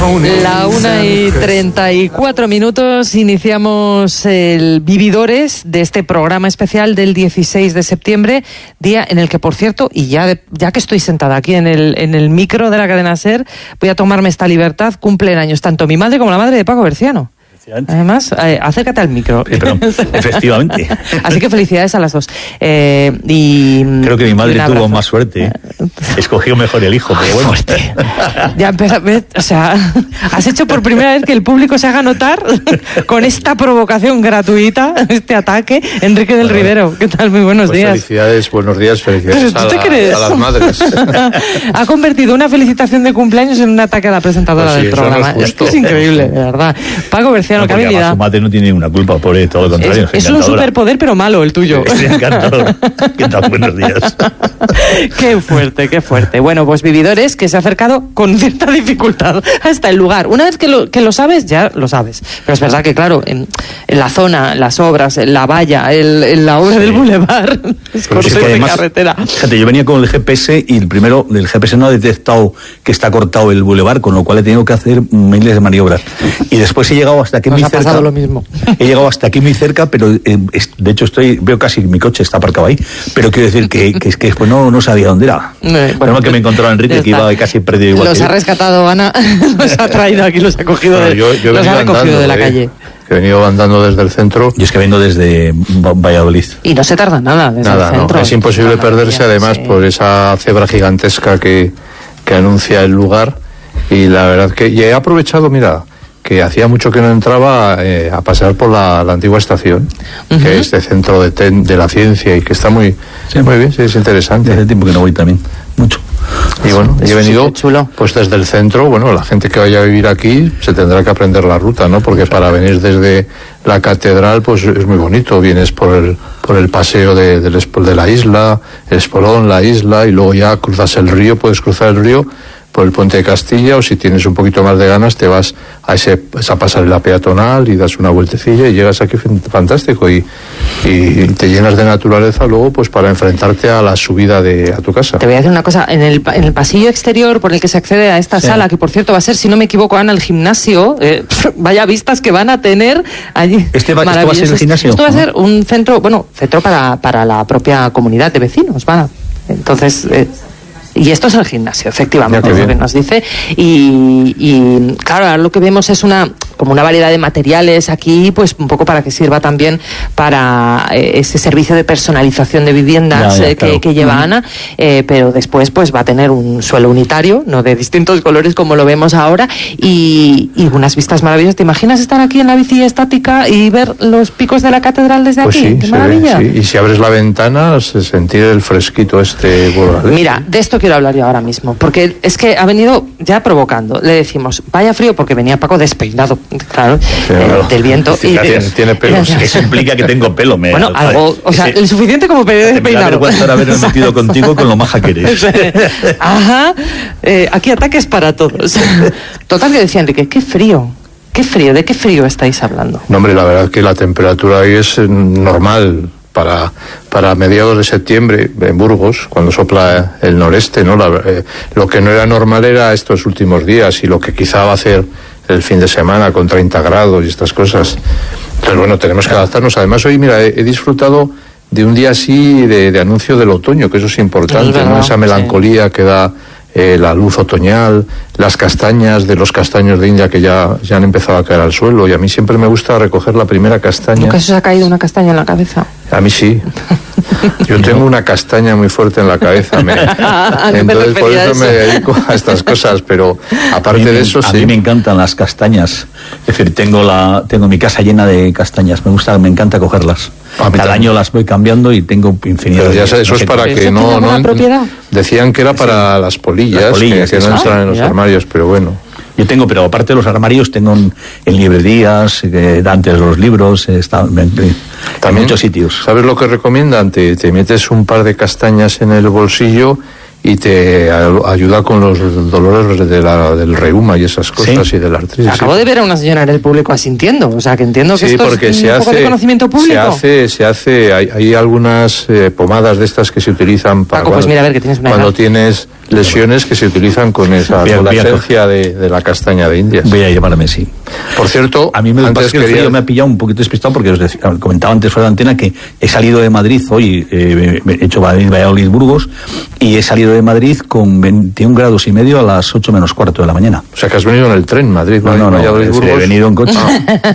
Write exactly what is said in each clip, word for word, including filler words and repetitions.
La una y treinta y cuatro minutos, iniciamos el Vividores de este programa especial del dieciséis de septiembre, día en el que, por cierto, y ya, de, ya que estoy sentada aquí en el, en el micro de la cadena SER, voy a tomarme esta libertad, cumplen años tanto mi madre como la madre de Paco Berciano. Además, eh, acércate al micro. Eh, perdón, efectivamente. Así que felicidades a las dos. Eh, y Creo que mi madre tuvo más suerte. ¿eh? Escogió mejor el hijo, pero bueno. Fuerte. Ya empezó, o sea, has hecho por primera vez que el público se haga notar con esta provocación gratuita, este ataque. Enrique del bueno, Rivero, ¿qué tal? Muy buenos pues días. Felicidades, buenos días, felicidades a, la, a las madres. Ha convertido una felicitación de cumpleaños en un ataque a la presentadora pues sí, del programa. No es, es que es increíble, de verdad. Paco Berciano, no, qué habilidad. Su madre no tiene ninguna culpa por él, todo lo contrario. Es, es un superpoder, pero malo el tuyo. Sí, encantador. ¿Qué tal? Buenos días. Qué fuerte, qué fuerte. Bueno, pues Vividores, que se ha acercado con cierta dificultad hasta el lugar. Una vez que lo, que lo sabes, ya lo sabes. Pero es verdad que, claro, en, en la zona, las obras, en la valla, el, en la obra sí. del bulevar, es corte es que de además, carretera. Fíjate, yo venía con el G P S y el primero, el G P S no ha detectado que está cortado el bulevar, con lo cual he tenido que hacer miles de maniobras. Y después he llegado hasta aquí Nos muy ha cerca. pasado lo mismo. He llegado hasta aquí muy cerca, pero eh, es, de hecho estoy veo casi mi coche está aparcado ahí. Pero quiero decir que, que es que después no, no sabía dónde era. Eh, bueno, que me encontró Enrique, que iba casi perdido igual. Los que ha yo. rescatado Ana, los ha traído aquí, los ha cogido, bueno, de, yo, yo los ha recogido andando, de la eh, calle. Que he venido andando desde el centro. Y es que vengo desde Valladolid. Y no se tarda nada desde nada, el centro. No, es imposible perderse, además, sí. por esa cebra gigantesca que, que anuncia el lugar. Y la verdad que y he aprovechado, mira, que hacía mucho que no entraba eh, a pasear por la, la antigua estación, uh-huh. que es de centro de, ten, de la ciencia y que está muy, sí. muy bien, sí, es interesante. Hace tiempo que no voy también, mucho. Y bueno, y he venido pues desde el centro. Bueno, la gente que vaya a vivir aquí se tendrá que aprender la ruta, ¿no? Porque para venir desde la catedral pues es muy bonito. Vienes por el por el paseo de, de, de la isla, el Espolón, la isla, y luego ya cruzas el río, puedes cruzar el río por el puente de Castilla, o si tienes un poquito más de ganas te vas a ese esa pasarela peatonal y das una vueltecilla y llegas aquí fantástico y, y te llenas de naturaleza luego pues para enfrentarte a la subida de a tu casa. Te voy a decir una cosa, en el, en el pasillo exterior por el que se accede a esta sí. sala, que por cierto va a ser, si no me equivoco, Ana, el gimnasio, eh, vaya vistas que van a tener allí. Este va, ¿Esto va a ser el gimnasio? Esto va a ser un centro, bueno, centro para, para la propia comunidad de vecinos, va. Entonces... Eh, Y esto es el gimnasio, efectivamente, es lo que nos dice. Y, y claro, ahora lo que vemos es una como una variedad de materiales aquí, pues un poco para que sirva también para eh, ese servicio de personalización de viviendas ya, ya, eh, claro. que, que lleva uh-huh. Ana, eh, pero después pues va a tener un suelo unitario, no de distintos colores como lo vemos ahora, y, y unas vistas maravillosas. ¿Te imaginas estar aquí en la bici estática y ver los picos de la catedral desde pues aquí? Sí, ¡qué maravilla! Ve, sí. Y si abres la ventana, sentir el fresquito este burgalés. Mira, de esto quiero hablar yo ahora mismo, porque es que ha venido ya provocando. Le decimos, vaya frío, porque venía Paco despeinado, claro, sí, eh, claro. del viento. Sí, y, tiene, eh, tiene pelos. Eso implica que tengo pelo. Me, bueno, algo, o sea, el suficiente como para ir despeinado. Me da vergüenza haberme metido contigo con lo maja que eres. Ajá, eh, aquí ataques para todos. Total, que decía Enrique, qué frío. ¿Qué frío? ¿De qué frío estáis hablando? No, hombre, la verdad que la temperatura ahí es normal. Para, para mediados de septiembre en Burgos, cuando sopla el noreste, ¿no? La, eh, lo que no era normal era estos últimos días y lo que quizá va a hacer el fin de semana con treinta grados y estas cosas. Entonces, bueno, tenemos que adaptarnos. Además, hoy, mira, he, he disfrutado de un día así de, de anuncio del otoño, que eso es importante, es verdad, ¿no? Esa melancolía sí. que da eh, la luz otoñal, las castañas de los castaños de India que ya, ya han empezado a caer al suelo, y a mí siempre me gusta recoger la primera castaña. ¿Nunca se os ha caído una castaña en la cabeza? A mí sí. Yo tengo una castaña muy fuerte en la cabeza. Me, entonces por eso me dedico a estas cosas, pero aparte me, de eso a sí. A mí me encantan las castañas. Es decir, tengo la tengo mi casa llena de castañas. Me gusta, me encanta cogerlas. Cada también. año las voy cambiando y tengo infinidad. Pero ya sé, eso es para que no, no decían que era para las polillas, las polillas que, que no entran en los ¿ya? armarios, pero bueno. Yo tengo, pero aparte de los armarios, tengo en, en librerías, eh, antes los libros, eh, está, en, en muchos sitios. ¿Sabes lo que recomiendan? Te, te metes un par de castañas en el bolsillo y te ayuda con los dolores de la, del reuma y esas cosas, ¿sí? Y de la artritis. Acabo sí. de ver a una señora en el público asintiendo, o sea que entiendo que sí, esto porque es se un hace, poco de conocimiento público. Se hace, se hace, hay, hay algunas eh, pomadas de estas que se utilizan para Paco, cuando, pues mira, a ver, que tienes una cuando edad. tienes lesiones que se utilizan con esa con la esencia de, de la castaña de Indias. Voy a llamarme sí. Por cierto, a mí me antes pasa que quería... el frío me ha pillado un poquito despistado porque os decía, comentaba antes fuera de antena que he salido de Madrid hoy, eh, he hecho Madrid, Valladolid, Burgos, y he salido de Madrid con veintiún grados y medio a las ocho menos cuarto de la mañana. O sea que has venido en el tren, Madrid, no, no, no, Valladolid, Burgos. He venido en coche.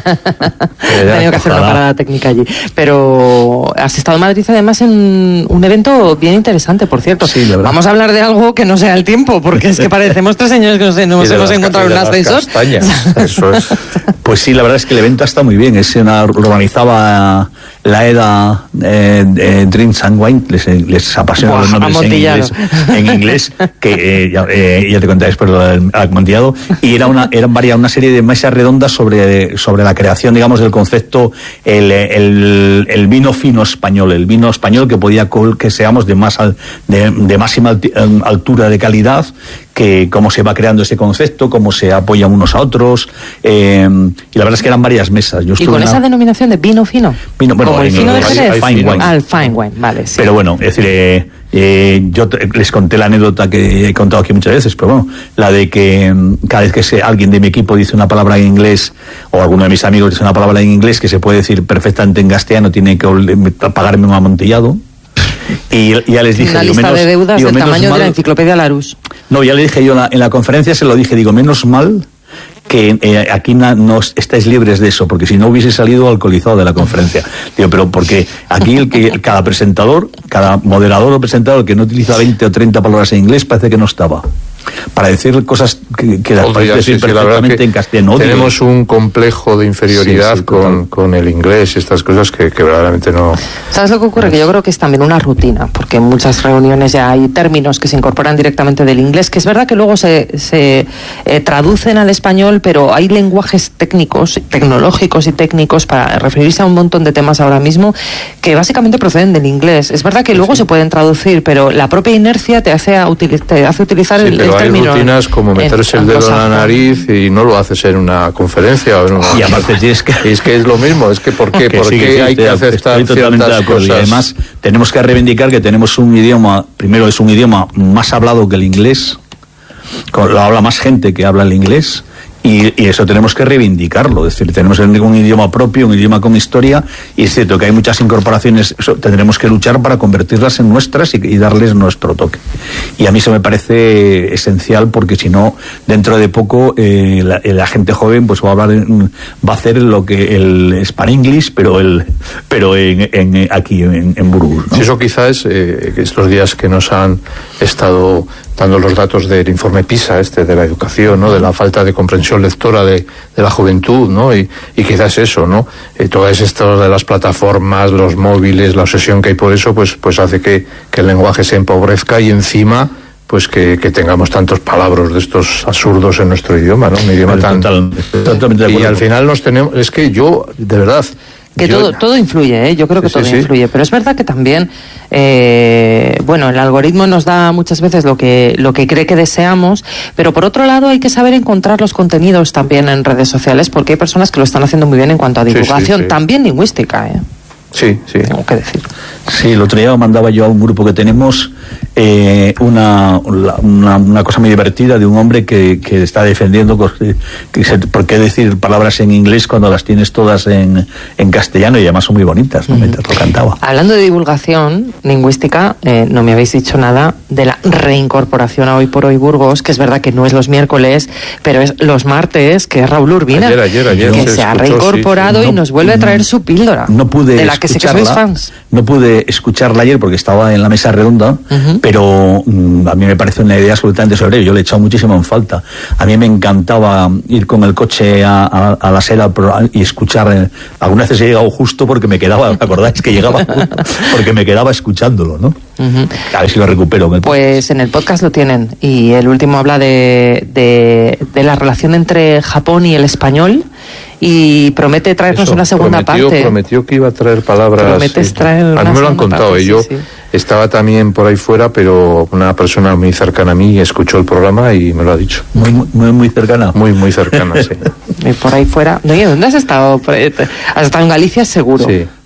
He tenido que hacer una parada técnica allí. Pero has estado en Madrid además en un evento bien interesante, por cierto. Sí, vamos a hablar de algo que no sea el tiempo, porque es que parecemos tres señores que nos, nos hemos encontrado en un ascensor. Eso es. Pues sí, la verdad es que el evento está muy bien. Es una, lo organizaba la EDA eh, eh, Drinks and Wine, les, les apasiona Buah, los nombres en inglés, en inglés, que eh, ya, eh, ya te conté después lo del amontillado, y era una, eran varias, una serie de mesas redondas sobre, sobre la creación, digamos, del concepto, el, el, el vino fino español, el vino español que podía que seamos de más al, de, de máxima altura de calidad, que cómo se va creando ese concepto, cómo se apoyan unos a otros, eh, y la verdad es que eran varias mesas. Yo ¿Y con esa una... denominación de vino fino? Vino, bueno, como el fino de Jerez. Fine wine. Ah, el fine wine, vale, sí. Pero bueno, es decir, eh, eh, yo te, les conté la anécdota que he contado aquí muchas veces, pero bueno, la de que cada vez que se, alguien de mi equipo dice una palabra en inglés, o alguno de mis amigos dice una palabra en inglés que se puede decir perfectamente en castellano, tiene que pagarme un amontillado. Y ya les dije, una digo, lista menos, de deudas digo, del tamaño mal, de la enciclopedia Larousse. No, ya le dije yo en la, en la conferencia, se lo dije, digo, menos mal que eh, aquí na, no estáis libres de eso, porque si no hubiese salido alcoholizado de la conferencia. Digo, pero porque aquí el que cada presentador, cada moderador o presentador que no utiliza veinte o treinta palabras en inglés parece que no estaba. Para decir cosas que, que las puedes decir sí, perfectamente sí, en castellano. Tenemos un complejo de inferioridad sí, sí, con, con el inglés y estas cosas que, que verdaderamente no... ¿Sabes lo que ocurre? Que yo creo que es también una rutina, porque en muchas reuniones ya hay términos que se incorporan directamente del inglés, que es verdad que luego se, se eh, traducen al español, pero hay lenguajes técnicos, tecnológicos y técnicos para referirse a un montón de temas ahora mismo que básicamente proceden del inglés. Es verdad que luego sí. se pueden traducir, pero la propia inercia te hace, a util- te hace utilizar sí, el, el hay rutinas como meterse el dedo en la nariz y no lo haces en una conferencia o en una... y aparte tienes que es que es lo mismo, es que ¿por qué, ¿por sí, qué sí, hay te, que aceptar ciertas cosas? Y además tenemos que reivindicar que tenemos un idioma, primero es un idioma más hablado que el inglés, lo habla más gente que habla el inglés. Y, y eso tenemos que reivindicarlo, es decir, tenemos un idioma propio, un idioma con historia, y es cierto que hay muchas incorporaciones, eso, tendremos que luchar para convertirlas en nuestras y, y darles nuestro toque. Y a mí eso me parece esencial, porque si no, dentro de poco eh, la, la gente joven pues va a hablar, en, va a hacer lo que el Span-English, pero el pero en, en aquí en, en Burgos, ¿no? Sí, eso quizás eh, estos días que nos han estado dando los datos del informe PISA este de la educación, ¿no? De la falta de comprensión lectora de, de la juventud, ¿no? Y, y quizás eso, ¿no? Eh, todo esto de las plataformas, los móviles, la obsesión que hay por eso, pues, pues hace que, que el lenguaje se empobrezca y encima pues que, que tengamos tantos palabras de estos absurdos en nuestro idioma, ¿no? Un idioma tan... Total, totalmente de acuerdo. Y al final nos tenemos... Es que yo, de verdad... Que yo, todo, todo influye, ¿eh? Yo creo que sí, todo sí, influye, sí. pero es verdad que también, eh, bueno, el algoritmo nos da muchas veces lo que, lo que cree que deseamos, pero por otro lado hay que saber encontrar los contenidos también en redes sociales, porque hay personas que lo están haciendo muy bien en cuanto a divulgación, sí, sí, sí. también lingüística, ¿eh? Sí, sí. Tengo que decir. Sí, el otro día mandaba yo a un grupo que tenemos eh, una, una, una cosa muy divertida de un hombre que, que está defendiendo que se, por qué decir palabras en inglés cuando las tienes todas en, en castellano y además son muy bonitas, ¿no? Uh-huh. Mientras lo cantaba. Hablando de divulgación lingüística, eh, no me habéis dicho nada de la reincorporación a Hoy por Hoy Burgos, que es verdad que no es los miércoles, pero es los martes, que es Raúl Urbina, ayer, ayer, ayer, que se, se ha escuchó, reincorporado sí, sí. y nos vuelve a traer su píldora. No pude de la que sé que sois fans. No pude escucharla ayer porque estaba en la mesa redonda, uh-huh. pero mm, a mí me parece una idea absolutamente sobre ello. Yo le he echado muchísimo en falta. A mí me encantaba ir con el coche a, a, a la sera y escuchar. Eh, algunas veces he llegado justo porque me quedaba, ¿me acordáis que llegaba justo? Porque me quedaba escuchándolo, ¿no? Uh-huh. A ver si lo recupero. En pues en el podcast lo tienen, y el último habla de, de, de la relación entre Japón y el español, y promete traernos Eso, una segunda prometió, parte. Prometió que iba a traer palabras. Prometes traer a mí me lo han contado, parte, y yo sí, sí. estaba también por ahí fuera, pero una persona muy cercana a mí escuchó el programa y me lo ha dicho. Muy, muy, muy cercana. Muy, muy cercana, sí. Y por ahí fuera. No, ¿dónde has estado? Has estado en Galicia, seguro. Sí.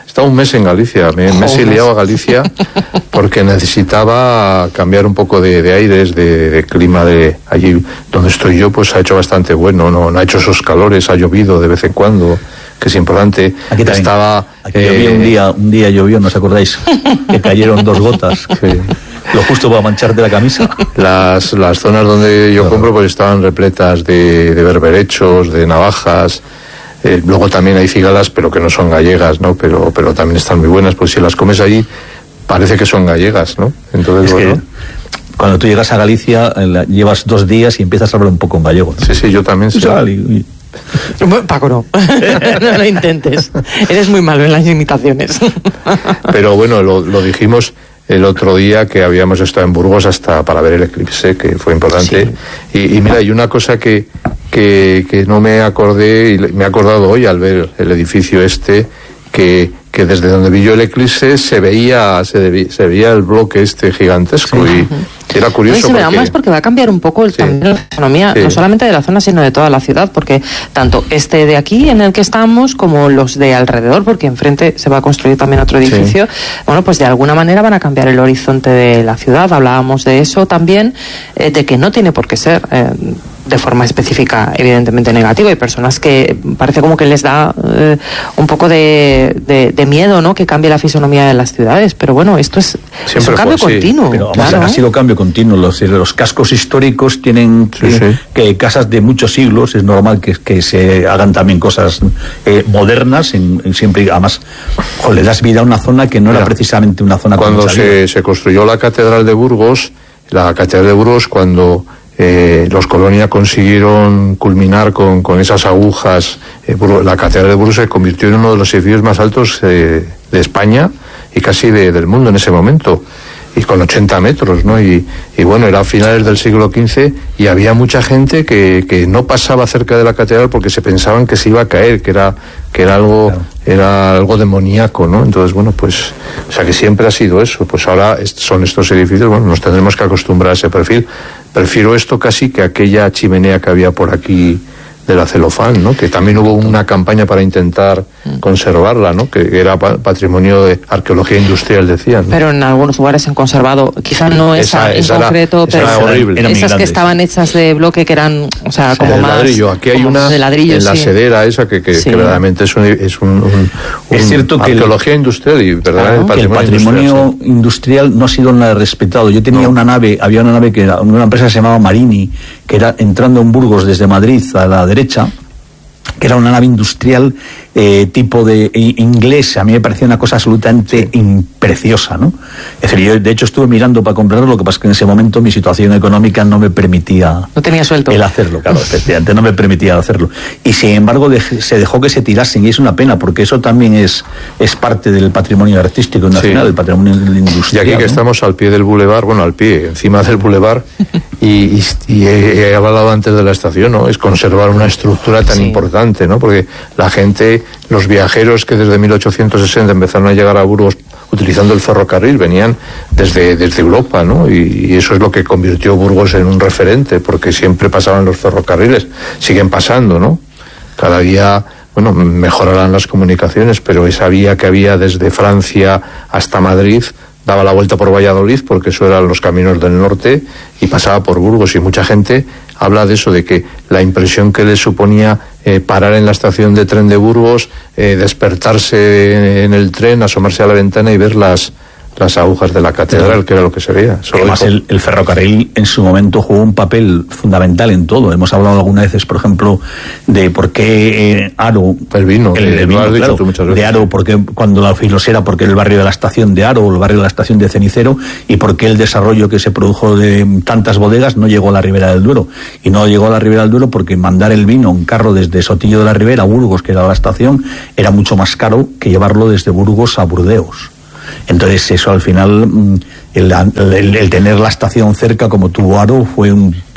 Estaba un mes en Galicia, me, me he exiliado a Galicia porque necesitaba cambiar un poco de, de aires, de, de clima de allí donde estoy yo, pues ha hecho bastante bueno, no, no ha hecho esos calores, ha llovido de vez en cuando, que es importante. Aquí también, estaba aquí eh, llovió un día, un día llovió, ¿no os acordáis? Que cayeron dos gotas, que, lo justo para mancharte la camisa. Las, las zonas donde yo compro pues estaban repletas de, de berberechos, de navajas. Eh, luego también hay cigalas, pero que no son gallegas, ¿no? Pero, pero también están muy buenas, pues si las comes allí parece que son gallegas, ¿no? Entonces, es bueno. Que cuando tú llegas a Galicia, la, llevas dos días y empiezas a hablar un poco en gallego, ¿no? Sí, sí, yo también. Sí. Y, y... Paco, no. No lo intentes. Eres muy malo en las imitaciones. Pero bueno, lo, lo dijimos el otro día que habíamos estado en Burgos hasta para ver el eclipse, que fue importante. Sí. Y, y mira, hay una cosa que, que, que no me acordé, y me he acordado hoy al ver el edificio este, que, que desde donde vi yo el eclipse se veía, se, debí, se veía el bloque este gigantesco, sí. Y era curioso. No, y se verá más porque va a cambiar un poco el, sí. también la economía, sí. no solamente de la zona, sino de toda la ciudad, porque tanto este de aquí en el que estamos como los de alrededor, porque enfrente se va a construir también otro edificio, sí. bueno, pues de alguna manera van a cambiar el horizonte de la ciudad. Hablábamos de eso también, eh, de que no tiene por qué ser eh, de forma específica evidentemente negativa. Hay personas que parece como que les da eh, un poco de, de, de miedo, ¿no?, que cambie la fisonomía de las ciudades, pero bueno, esto es, es un cambio fue, continuo. Sí. Pero claro. Ha sido cambio continuo. Los, los cascos históricos tienen sí, que, sí. que casas de muchos siglos, es normal que, que se hagan también cosas eh, modernas, en, en siempre, además, jo, le das vida a una zona que no Mira, era precisamente una zona. Cuando se, se construyó la Catedral de Burgos, la Catedral de Burgos, cuando Eh, los Colonia consiguieron culminar con, con esas agujas, eh, la Catedral de Burgos se convirtió en uno de los edificios más altos eh, de España y casi de, del mundo en ese momento, y con ochenta metros, ¿no? Y, y bueno, era a finales del siglo quince y había mucha gente que, que no pasaba cerca de la catedral porque se pensaban que se iba a caer, que era, que era algo, claro. era algo demoníaco, ¿no? Entonces, bueno, pues, o sea que siempre ha sido eso. Pues ahora son estos edificios, bueno, nos tendremos que acostumbrar a ese perfil. Prefiero esto casi que aquella chimenea que había por aquí de la celofán, ¿no? Que también hubo una campaña para intentar conservarla, ¿no? Que era patrimonio de arqueología industrial, decían, ¿no? Pero en algunos lugares se han conservado, quizás no esa, esa en esa concreto, era, pero esa horrible. Esas grandes. Que estaban hechas de bloque, que eran, o sea, como de más ladrillo. Aquí hay una de ladrillo, en sí. la sedera esa que, que, sí. que verdaderamente es un, es un, un, un es cierto que arqueología el, industrial y verdaderamente claro, el patrimonio, el patrimonio industrial, sí. industrial no ha sido nada respetado. Yo tenía no. una nave, había una nave que era una empresa que se llamaba Marini, que era entrando en Burgos desde Madrid a la derecha, que era una nave industrial eh, tipo de eh, inglés. A mí me parecía una cosa absolutamente sí. preciosa, ¿no? Es decir, yo de hecho estuve mirando para comprarlo, lo que pasa es que en ese momento mi situación económica no me permitía no tenía suelto el hacerlo, claro, efectivamente no me permitía hacerlo, y sin embargo de, se dejó que se tirasen, y es una pena porque eso también es, es parte del patrimonio artístico nacional, sí. del patrimonio industrial. Y aquí que ¿no? estamos al pie del bulevar, bueno, al pie, encima del bulevar, y, y, y he, he hablado antes de la estación, ¿no? Es conservar una estructura tan sí. importante, ¿no? Porque la gente, los viajeros que desde mil ochocientos sesenta empezaron a llegar a Burgos utilizando el ferrocarril, venían desde, desde Europa, ¿no? Y, y eso es lo que convirtió Burgos en un referente, porque siempre pasaban los ferrocarriles, siguen pasando, ¿no? Cada día, bueno, mejorarán las comunicaciones, pero esa vía que había desde Francia hasta Madrid daba la vuelta por Valladolid, porque eso eran los caminos del norte, y pasaba por Burgos, y mucha gente habla de eso, de que la impresión que les suponía eh, parar en la estación de tren de Burgos, eh, despertarse en el tren, asomarse a la ventana y ver las, las agujas de la catedral, que era lo que se veía. Además, el, el ferrocarril en su momento jugó un papel fundamental en todo. Hemos hablado algunas veces, por ejemplo, de por qué eh, Haro... El vino, el, el vino, lo has claro, dicho tú muchas veces. De Haro, porque cuando la filosera, porque el barrio de la estación de Haro, o el barrio de la estación de Cenicero, y por qué el desarrollo que se produjo de tantas bodegas no llegó a la Ribera del Duero. Y no llegó a la Ribera del Duero porque mandar el vino en carro desde Sotillo de la Ribera a Burgos, que era la estación, era mucho más caro que llevarlo desde Burgos a Burdeos. Entonces eso al final, el, el, el tener la estación cerca como tuvo Haro fue un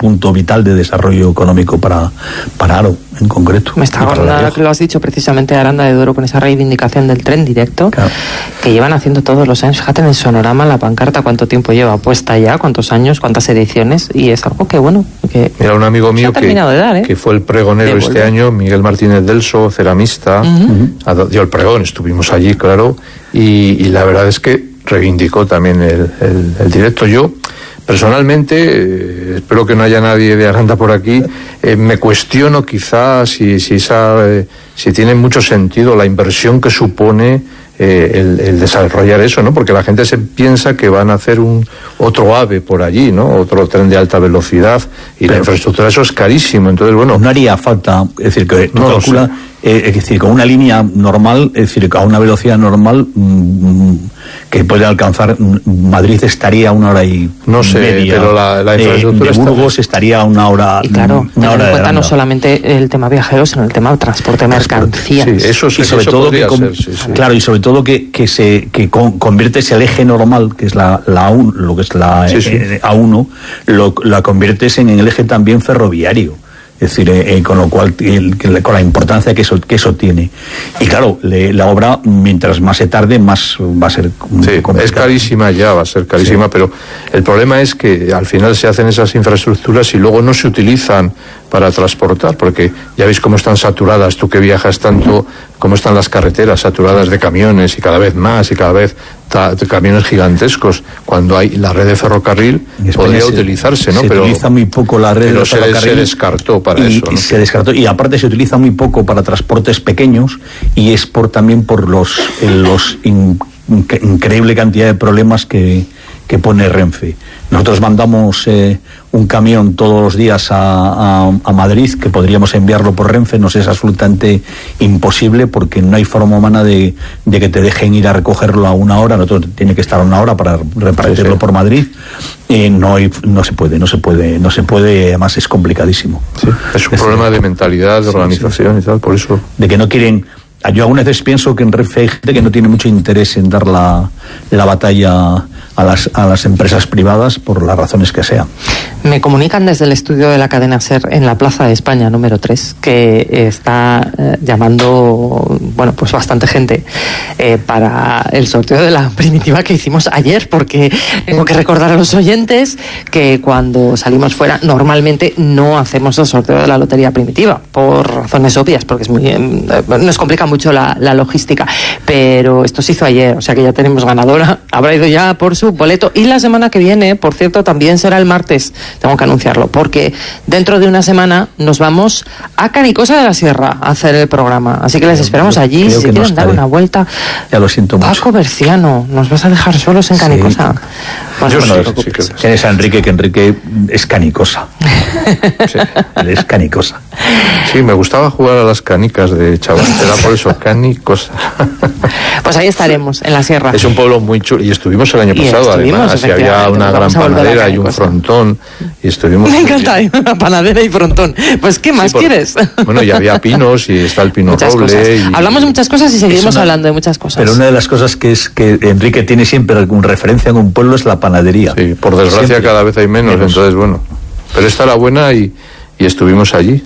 punto vital de desarrollo económico para, para Aro en concreto. Me está acordando ahora que lo has dicho precisamente, Aranda de Duero, con esa reivindicación del tren directo, claro, que llevan haciendo todos los años. Fíjate en el sonorama, en la pancarta, cuánto tiempo lleva puesta ya, cuántos años, cuántas ediciones, y es algo que, bueno, que... Mira, un amigo mío que, dar, ¿eh? que fue el pregonero este año, Miguel Martínez Delso, ceramista, uh-huh. dio el pregón, estuvimos allí, claro, y, y la verdad es que reivindicó también el, el, el directo. Yo, personalmente, eh, espero que no haya nadie de Aranda por aquí, eh, me cuestiono quizás si, si, esa, eh, si tiene mucho sentido la inversión que supone eh, el, el desarrollar eso, ¿no? Porque la gente se piensa que van a hacer un otro AVE por allí, ¿no? Otro tren de alta velocidad, y pero la infraestructura, eso es carísimo. Entonces, bueno... No haría falta, es decir, que tú no calcula... Eh, es decir, con una línea normal, es decir, a una velocidad normal mmm, que puede alcanzar, Madrid estaría a una hora y no sé, media, pero la, la infraestructura de, de Burgos está... estaría a una hora. Y claro, una hora en cuenta de no solamente el tema viajeros, sino el tema de transporte de mercancías. Sí, eso sí, y sobre eso todo que con, ser, sí, sí. claro, y sobre todo que, que se que con, conviertes el eje normal, que es la, la A uno, lo que es la sí, sí. Eh, A uno, lo, la conviertes en el eje también ferroviario. Es decir, eh, con lo cual, el, con la importancia que eso, que eso tiene. Y claro, le, la obra, mientras más se tarde, más va a ser sí, complicada. Es carísima ya, va a ser carísima, sí. Pero el problema es que al final se hacen esas infraestructuras y luego no se utilizan para transportar, porque ya veis cómo están saturadas, tú que viajas tanto, cómo están las carreteras saturadas de camiones, y cada vez más, y cada vez ta, de camiones gigantescos, cuando hay la red de ferrocarril podría se, utilizarse, ¿no? Se pero utiliza muy poco la red de ferrocarril. Se, se descartó para y, eso, ¿no? Se descartó, y aparte se utiliza muy poco para transportes pequeños, y es por también por los, los in, in, increíble cantidad de problemas que, que pone Renfe. Nosotros mandamos eh, un camión todos los días a, a, a Madrid, que podríamos enviarlo por Renfe, nos es absolutamente imposible porque no hay forma humana de, de que te dejen ir a recogerlo a una hora. Nosotros tiene que estar a una hora para repartirlo sí, sí. por Madrid. Eh, no, hay, no se puede, no se puede, no se puede, además es complicadísimo. Sí, es un es, problema de mentalidad, de organización sí, sí. y tal, por eso. De que no quieren. Yo algunas veces pienso que en Renfe hay gente que no tiene mucho interés en dar la, la batalla a las, a las empresas privadas por las razones que sean. Me comunican desde el estudio de la cadena SER en la Plaza de España número tres que está eh, llamando, bueno, pues bastante gente eh, para el sorteo de la primitiva que hicimos ayer, porque tengo que recordar a los oyentes que cuando salimos fuera normalmente no hacemos el sorteo de la lotería primitiva, por razones obvias, porque es muy, eh, nos complica mucho la, la logística, pero esto se hizo ayer, o sea que ya tenemos ganadora, habrá ido ya por su boleto, y la semana que viene, por cierto, también será el martes, tengo que anunciarlo, porque dentro de una semana nos vamos a Canicosa de la Sierra a hacer el programa, así que les esperamos allí, si quieren no dar una vuelta. Ya lo siento mucho. Paco Berciano, ¿nos vas a dejar solos en Canicosa? Sí. Bueno, yo no, sí, sí, ¿quién es Enrique? Que Enrique es Canicosa. Sí, él es Canicosa. Sí, me gustaba jugar a las canicas de chaval, era por eso, Canicosa. Pues ahí estaremos, en la Sierra. Es un pueblo muy chulo, y estuvimos el año pasado, además, y había una gran panadera y un frontón, y estuvimos... Me encanta, hay una panadera y frontón. Pues, ¿qué más sí, por, quieres? Bueno, y había pinos, y está el pino muchas roble. Y... Hablamos de muchas cosas y seguimos una, hablando de muchas cosas. Pero una de las cosas que es que Enrique tiene siempre alguna referencia en un pueblo es la panadería. Sí, por desgracia siempre. Cada vez hay menos, menos, entonces, bueno. Pero esta era buena y, y estuvimos allí.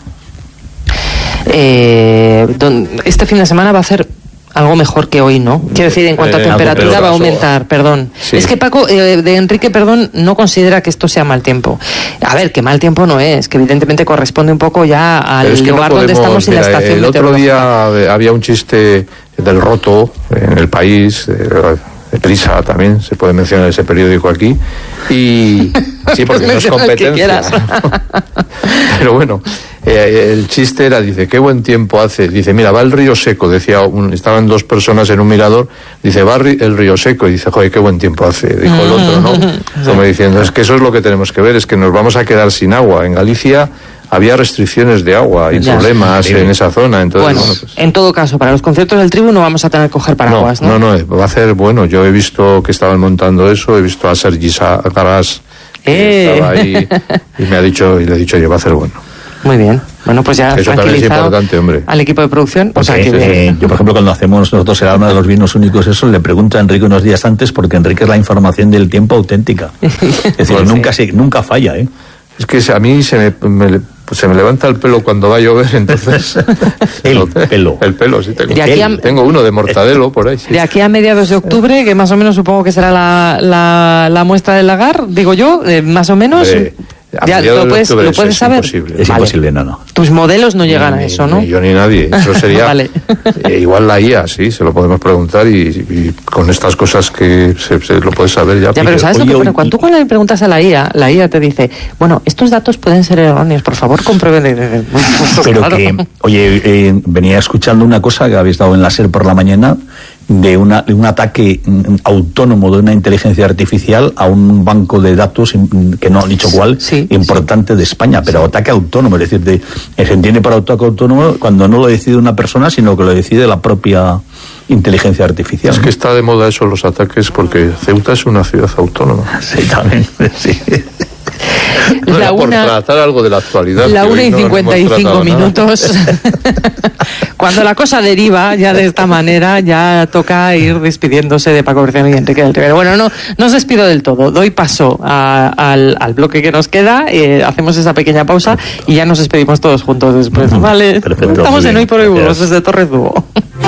Eh, don, este fin de semana va a ser algo mejor que hoy, ¿no? Quiero decir, en cuanto a eh, temperatura va a aumentar, perdón. Sí. Es que Paco, eh, de Enrique, perdón, no considera que esto sea mal tiempo. A ver, que mal tiempo no es, que evidentemente corresponde un poco ya al es que lugar no podemos, donde estamos y mira, la estación el meteorológica. Otro día había un chiste del roto en El País, de, de Prisa también, se puede mencionar ese periódico aquí, y sí, porque pues no es competencia. Pero bueno, eh, el chiste era, dice, qué buen tiempo hace, dice, mira, va el río seco, decía, un, estaban dos personas en un mirador, dice, va el río seco, y dice, joder, qué buen tiempo hace, dijo el otro, ¿no? Como diciendo, es que eso es lo que tenemos que ver, es que nos vamos a quedar sin agua. En Galicia había restricciones de agua y ya, problemas sí. en esa zona. Entonces, bueno, bueno pues, en todo caso, para los conciertos del Tribu no vamos a tener que coger paraguas, ¿no? No, no, no, va a ser bueno. Yo he visto que estaban montando eso, he visto a Sergi Sagarás que eh. estaba ahí y me ha dicho, y le he dicho yo, va a ser bueno. Muy bien. Bueno, pues ya eso también es importante, hombre. Al equipo de producción. O sea, que eh, yo, por ejemplo, cuando hacemos nosotros el arma de los vinos únicos, eso le pregunto a Enrique unos días antes, porque Enrique es la información del tiempo auténtica. Es decir, bueno, nunca, sí. se, nunca falla, ¿eh? Es que a mí se me, me, se me levanta el pelo cuando va a llover, entonces... el pelo. El pelo, sí, tengo, a, tengo uno de Mortadelo por ahí. Sí. De aquí a mediados de octubre, que más o menos supongo que será la, la, la muestra del lagar, digo yo, eh, más o menos... Eh, ya lo puedes, lo puedes es saber. Imposible. Es vale. imposible, no, no. Tus modelos no llegan ni, a eso, ¿no? Ni yo ni nadie. Eso sería vale. eh, igual la I A, sí, se lo podemos preguntar y, y con estas cosas que se, se lo puedes saber ya. Ya, pero ¿sabes lo que pasa? Cuando tú cuando le preguntas a la I A, la I A te dice, bueno, estos datos pueden ser erróneos, por favor, comprueben. Pero claro. que, oye, eh, venía escuchando una cosa que habéis dado en la SER por la mañana, de, una, de un ataque autónomo de una inteligencia artificial a un banco de datos, que no han dicho cuál, sí, importante sí. de España, pero sí. ataque autónomo, es decir, de, se entiende para ataque autónomo cuando no lo decide una persona, sino que lo decide la propia inteligencia artificial. Es que está de moda eso, los ataques, porque Ceuta es una ciudad autónoma. Sí, también, sí. No, la una, por tratar algo de la actualidad. La una y cincuenta y cinco minutos. Cuando la cosa deriva ya de esta manera, ya toca ir despidiéndose de Paco Berciano y Enrique del Rivero. Bueno, no, no os despido del todo. Doy paso a, al, al bloque que nos queda. Eh, hacemos esa pequeña pausa y ya nos despedimos todos juntos después. Uh-huh. Vale. Perfecto, estamos en Hoy por Hoy Burgos desde Torres Dúo.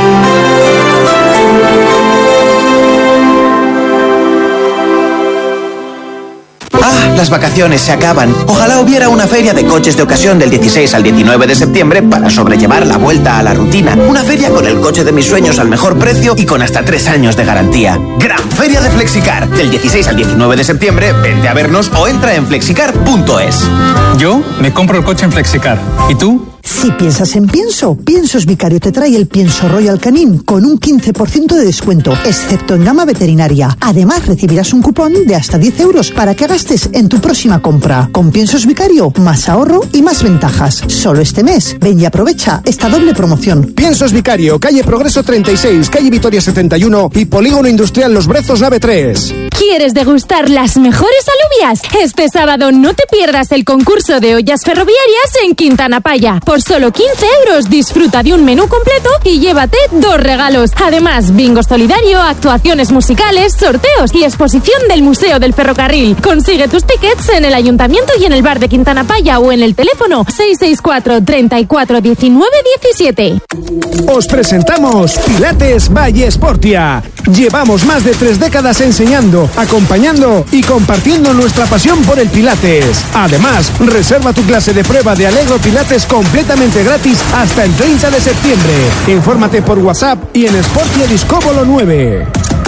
Ah, las vacaciones se acaban. Ojalá hubiera una feria de coches de ocasión del dieciséis al diecinueve de septiembre para sobrellevar la vuelta a la rutina. Una feria con el coche de mis sueños al mejor precio y con hasta tres años de garantía. Gran Feria de Flexicar. Del dieciséis al diecinueve de septiembre, vente a vernos o entra en flexicar punto es. Yo me compro el coche en Flexicar. ¿Y tú? Si piensas en pienso, Piensos Vicario te trae el pienso Royal Canin con un quince por ciento de descuento, excepto en gama veterinaria. Además, recibirás un cupón de hasta diez euros para que gastes en tu próxima compra. Con Piensos Vicario, más ahorro y más ventajas. Solo este mes. Ven y aprovecha esta doble promoción. Piensos Vicario, calle Progreso treinta y seis, calle Vitoria setenta y uno y Polígono Industrial Los Brezos nave tres. ¿Quieres degustar las mejores alubias? Este sábado no te pierdas el concurso de ollas ferroviarias en Quintana Paya. Por solo quince euros disfruta de un menú completo y llévate dos regalos. Además, bingo solidario, actuaciones musicales, sorteos y exposición del Museo del Ferrocarril. Consigue tus tickets en el Ayuntamiento y en el bar de Quintana Paya o en el teléfono seis seis cuatro, treinta y cuatro, diecinueve, diecisiete. Os presentamos Pilates Valle Sportia. Llevamos más de tres décadas enseñando, acompañando y compartiendo nuestra pasión por el Pilates. Además, reserva tu clase de prueba de Allegro Pilates completamente gratis hasta el treinta de septiembre. Infórmate por WhatsApp y en Sportia Discóbolo nueve.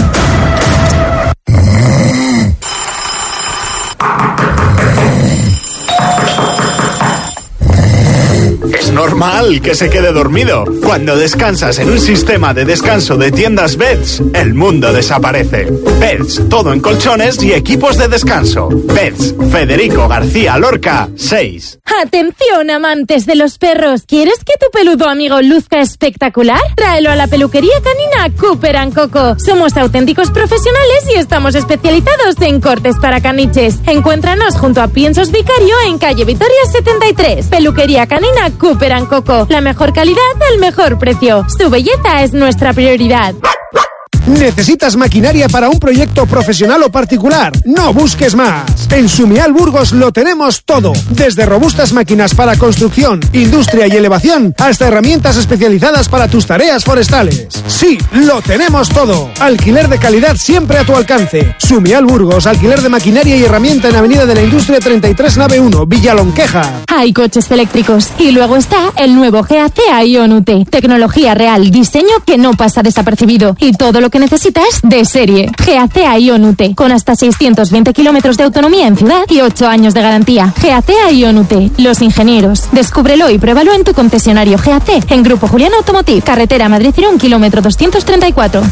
Es normal que se quede dormido. Cuando descansas en un sistema de descanso de tiendas Beds, el mundo desaparece. Beds, todo en colchones y equipos de descanso. Beds, Federico García Lorca, seis. Atención, amantes de los perros. ¿Quieres que tu peludo amigo luzca espectacular? Tráelo a la peluquería canina Cooper and Coco. Somos auténticos profesionales y estamos especializados en cortes para caniches. Encuéntranos junto a Piensos Vicario en calle Vitoria setenta y tres. Peluquería canina Cooper and Coco. La mejor calidad al mejor precio. Su belleza es nuestra prioridad. ¿Necesitas maquinaria para un proyecto profesional o particular? No busques más. En Sumial Burgos lo tenemos todo. Desde robustas máquinas para construcción, industria y elevación, hasta herramientas especializadas para tus tareas forestales. Sí, lo tenemos todo. Alquiler de calidad siempre a tu alcance. Sumial Burgos, alquiler de maquinaria y herramienta en Avenida de la Industria treinta y tres, nave uno, Villalonqueja. Hay coches eléctricos. Y luego está el nuevo G A C Ion U T. Tecnología real, diseño que no pasa desapercibido. Y todo lo que necesitas de serie. G A C Ion U T, con hasta seiscientos veinte kilómetros de autonomía en ciudad y ocho años de garantía. G A C Ion U T, los ingenieros. Descúbrelo y pruébalo en tu concesionario G A C, en Grupo Julián Automotive, carretera Madrid-Irún, kilómetro doscientos treinta y cuatro.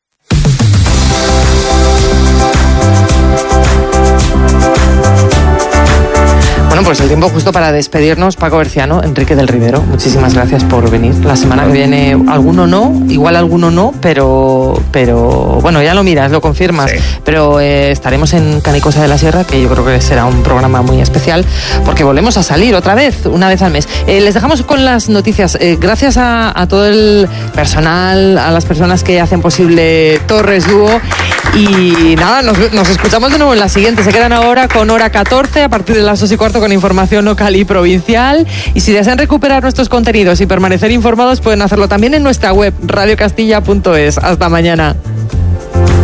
Bueno, pues el tiempo justo para despedirnos. Paco Berciano, Enrique del Rivero, muchísimas gracias por venir. La semana que viene, alguno no, igual alguno no, pero pero bueno, ya lo miras, lo confirmas. Sí. Pero eh, estaremos en Canicosa de la Sierra, que yo creo que será un programa muy especial, porque volvemos a salir otra vez, una vez al mes. Eh, les dejamos con las noticias. Eh, gracias a, a todo el personal, a las personas que hacen posible Torres Dúo. Y nada, nos, nos escuchamos de nuevo en la siguiente. Se quedan ahora con hora catorce, a partir de las dos y cuarto con información local y provincial. Y si desean recuperar nuestros contenidos y permanecer informados, pueden hacerlo también en nuestra web, radio castilla punto es. Hasta mañana.